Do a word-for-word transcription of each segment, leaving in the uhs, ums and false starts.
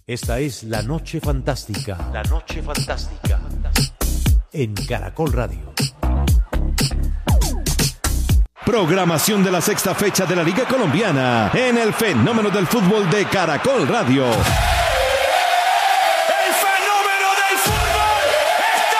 Esta es La Noche Fantástica. La Noche Fantástica. En Caracol Radio. Programación de la sexta fecha de la Liga Colombiana en el Fenómeno del Fútbol de Caracol Radio. ¡El fenómeno del fútbol está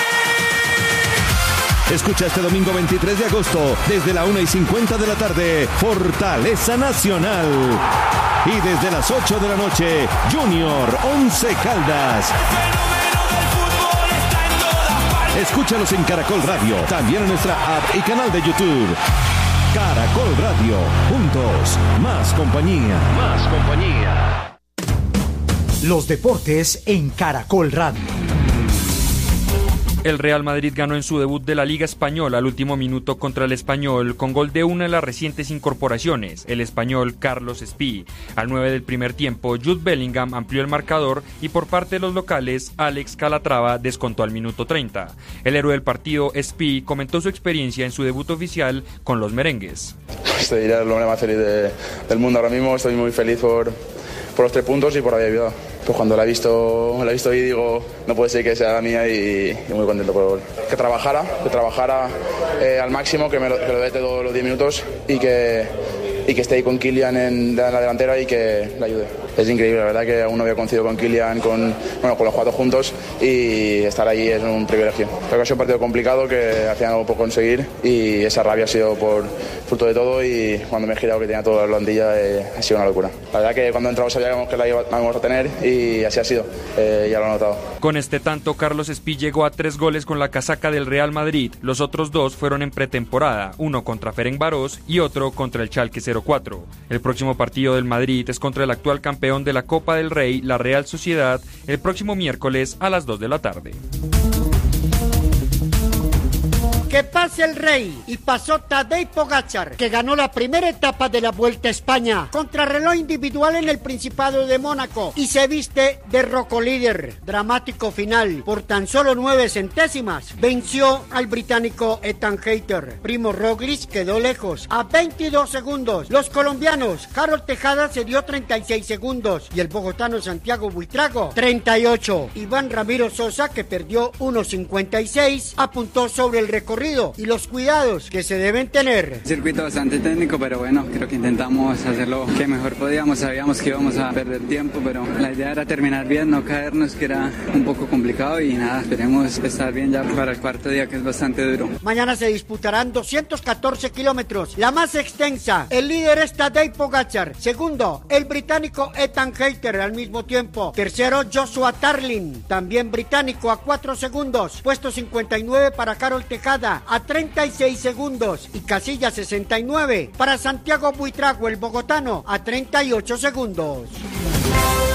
aquí! Escucha este domingo veintitrés de agosto, desde la una y cincuenta de la tarde, Fortaleza Nacional. Y desde las ocho de la noche, Junior Once Caldas. Escúchalos en Caracol Radio, también en nuestra app y canal de YouTube. Caracol Radio, juntos, más compañía. Más compañía. Los deportes en Caracol Radio. El Real Madrid ganó en su debut de la Liga Española al último minuto contra el Español con gol de una de las recientes incorporaciones, el español Carlos Espí. Al nueve del primer tiempo, Jude Bellingham amplió el marcador y por parte de los locales, Alex Calatrava descontó al minuto treinta. El héroe del partido, Espí, comentó su experiencia en su debut oficial con los merengues. Este diría el hombre más feliz de, del mundo ahora mismo. Estoy muy feliz por, por los tres puntos y por haber ayudado. Pues cuando la he visto, la he visto y digo, no puede ser que sea la mía y, y muy contento por el gol. Que trabajara, que trabajara eh, al máximo, que me lo, que lo dé todos los diez minutos y que, y que esté ahí con Kylian en, en la delantera y que le ayude. Es increíble, la verdad que aún no había coincidido con Kylian, con, bueno, con los cuatro juntos y estar allí es un privilegio. Creo que ha sido un partido complicado que al final no lo puedo conseguir y esa rabia ha sido por fruto de todo y cuando me he girado que tenía toda la blandilla eh, ha sido una locura. La verdad que cuando entramos sabíamos que la íbamos a tener y así ha sido, eh, ya lo he notado. Con este tanto, Carlos Espí llegó a tres goles con la casaca del Real Madrid. Los otros dos fueron en pretemporada, uno contra Ferencváros y otro contra el Schalke cero cuatro. El próximo partido del Madrid es contra el actual campeón de la Copa del Rey, la Real Sociedad, el próximo miércoles a las dos de la tarde. Que pase el Rey y pasó Tadej Pogačar, que ganó la primera etapa de la Vuelta a España, contrarreloj individual en el Principado de Mónaco y se viste de rocolíder. Dramático final, por tan solo nueve centésimas, venció al británico Ethan Hayter. Primo Roglic quedó lejos, a veintidós segundos. Los colombianos, Harold Tejada se dio treinta y seis segundos y el bogotano Santiago Buitrago, treinta y ocho. Iván Ramiro Sosa, que perdió uno cincuenta y seis, apuntó sobre el recorrido y los cuidados que se deben tener. Circuito bastante técnico, pero bueno, creo que intentamos hacer lo que mejor podíamos. Sabíamos que íbamos a perder tiempo, pero la idea era terminar bien, no caernos, que era un poco complicado y nada, esperemos estar bien ya para el cuarto día, que es bastante duro. Mañana se disputarán doscientos catorce kilómetros, la más extensa. El líder es Tadej Pogačar, segundo el británico Ethan Hayter al mismo tiempo, tercero Joshua Tarling, también británico, a cuatro segundos, puesto cincuenta y nueve para Carol Tejada, a treinta y seis segundos y casilla sesenta y nueve para Santiago Buitrago, el bogotano, a treinta y ocho segundos.